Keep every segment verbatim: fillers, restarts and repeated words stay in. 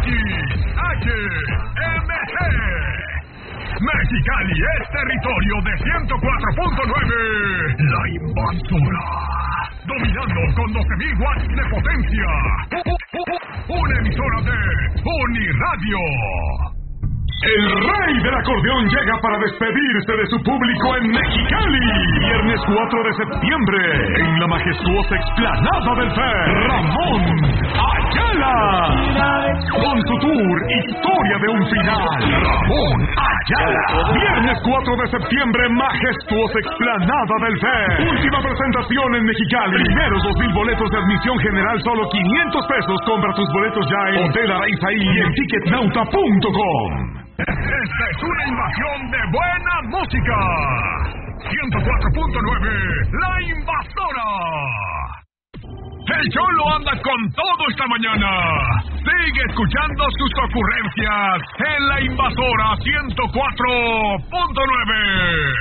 X H M G. Mexicali es territorio de ciento cuatro punto nueve. La Invasora. Dominando con doce mil watts de potencia. Una emisora de Uniradio. El rey del acordeón llega para despedirse de su público en Mexicali. Viernes cuatro de septiembre, en la majestuosa explanada del Fer, Ramón Ayala. Con su tour Historia de un Final, Ramón Ayala. Viernes cuatro de septiembre, majestuosa explanada del Fer. Última presentación en Mexicali. Primeros dos mil boletos de admisión general, solo quinientos pesos. Compra tus boletos ya en Hotel Araizaí y en ticketnauta punto com. Esta es una invasión de buena música. ciento cuatro punto nueve, La Invasora. El Cholo anda con todo esta mañana. Sigue escuchando sus ocurrencias en La Invasora ciento cuatro punto nueve.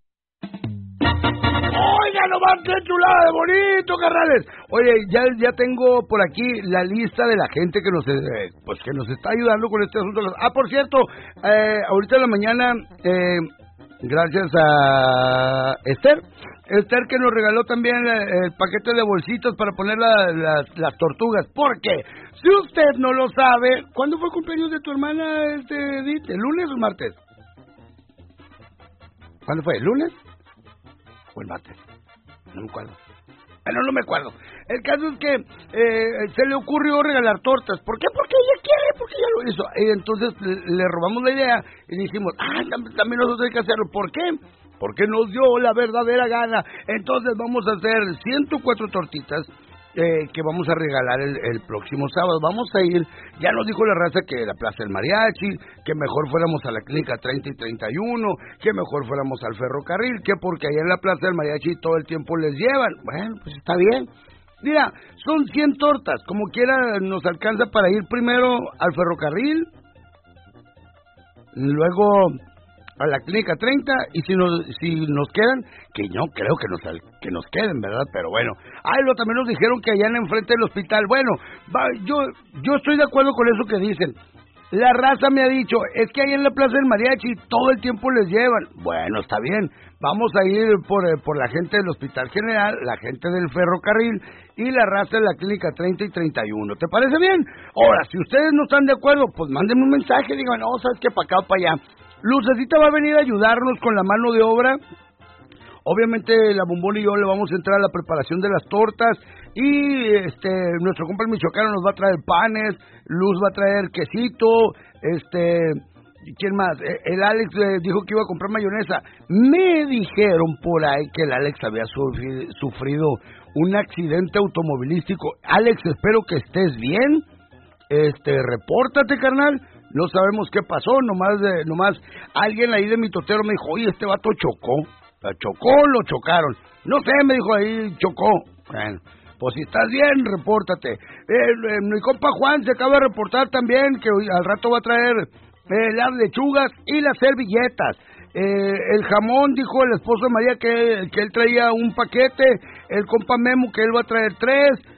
Oiga, nomás qué chulada de bonito, carnales. Oye, ya, ya tengo por aquí la lista de la gente que nos eh, pues que nos está ayudando con este asunto. Ah, por cierto, eh, ahorita en la mañana, eh, gracias a Esther, Esther que nos regaló también el, el paquete de bolsitos para poner la, la, las tortugas. Porque si usted no lo sabe, ¿cuándo fue el cumpleaños de tu hermana, este, Edith? ¿El lunes o el martes? ¿Cuándo fue? ¿El lunes? ¿O el martes? No me acuerdo. Bueno, no me acuerdo. El caso es que eh, se le ocurrió regalar tortas. ¿Por qué? Porque ella quiere, porque ella lo hizo. Y entonces le, le robamos la idea y dijimos, ah, también nosotros hay que hacerlo. ¿Por qué? Porque nos dio la verdadera gana. Entonces vamos a hacer ciento cuatro tortitas eh, que vamos a regalar el, el próximo sábado. Vamos a ir, ya nos dijo la raza que la Plaza del Mariachi, que mejor fuéramos a la Clínica treinta y treinta y uno, que mejor fuéramos al ferrocarril, que porque allá en la Plaza del Mariachi todo el tiempo les llevan. Bueno, pues está bien. Mira, son cien tortas, como quiera nos alcanza para ir primero al ferrocarril, luego a la Clínica treinta, y si nos si nos quedan, que no creo que nos que nos queden, ¿verdad? Pero bueno, ah, lo también nos dijeron que allá en enfrente del hospital. Bueno, va, yo yo estoy de acuerdo con eso que dicen. La raza me ha dicho, es que ahí en la Plaza del Mariachi todo el tiempo les llevan. Bueno, está bien, vamos a ir por, por la gente del Hospital General, la gente del ferrocarril y la raza de la Clínica treinta y treinta y uno. ¿Te parece bien? Ahora, si ustedes no están de acuerdo, pues mándenme un mensaje, digan, no, sabes que para acá o para allá. Lucecita va a venir a ayudarnos con la mano de obra. Obviamente la Bombón y yo le vamos a entrar a la preparación de las tortas y este nuestro compa el michoacano nos va a traer panes, Luz va a traer quesito, este, ¿quién más? El Alex eh, dijo que iba a comprar mayonesa. Me dijeron por ahí que el Alex había sufrido, sufrido un accidente automovilístico. Alex, espero que estés bien. Este, repórtate, carnal. No sabemos qué pasó, nomás de, nomás alguien ahí de mi totero me dijo, oye, este vato chocó. ¿Chocó o lo chocaron? No sé, me dijo ahí, chocó. Bueno, pues si estás bien, repórtate. Eh, eh, mi compa Juan se acaba de reportar también que al rato va a traer eh, las lechugas y las servilletas. Eh, el jamón, dijo el esposo de María que, que él traía un paquete. El compa Memo que él va a traer tres.